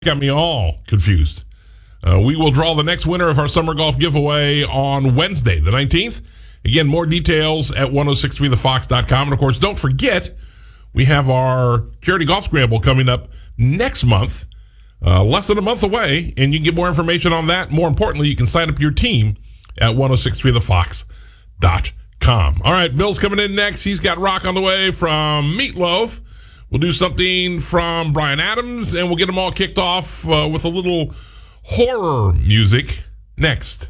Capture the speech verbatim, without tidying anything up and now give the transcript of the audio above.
Got me all confused. Uh, we will draw the next winner of our summer golf giveaway on Wednesday, the nineteenth. Again, more details at ten sixty-three the fox dot com. And, of course, don't forget, we have our Charity Golf Scramble coming up next month, uh, less than a month away, and you can get more information on that. More importantly, you can sign up your team at ten sixty-three the fox dot com. All right, Bill's coming in next. He's got rock on the way from Meatloaf. We'll do something from Bryan Adams, and we'll get them all kicked off uh, with a little horror music next.